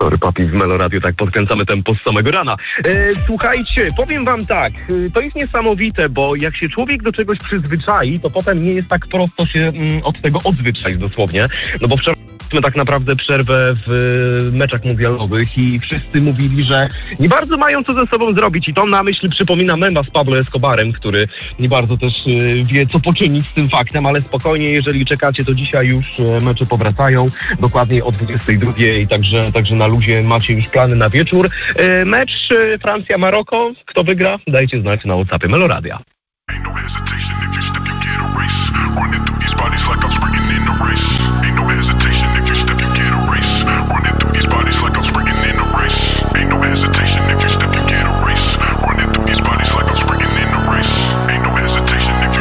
Sorry, papi, w Meloradiu tak podkręcamy tempo z samego rana. Słuchajcie, powiem wam tak, to jest niesamowite, bo jak się człowiek do czegoś przyzwyczai, to potem nie jest tak prosto się od tego odzwyczaić dosłownie, no bo wczoraj mieliśmy tak naprawdę przerwę w meczach mundialowych i wszyscy mówili, że nie bardzo mają co ze sobą zrobić i to na myśl przypomina mema z Pablo Escobarem, który nie bardzo też wie, co poczynić z tym faktem, ale spokojnie, jeżeli czekacie, to dzisiaj już mecze powracają, dokładnie o 22, także na luzie macie już plany na wieczór. Mecz Francja-Maroko, kto wygra? Dajcie znać na WhatsAppie Meloradia. Ain't no hesitation if you step, you get a race. Running through these bodies like I'm sprinting in a race.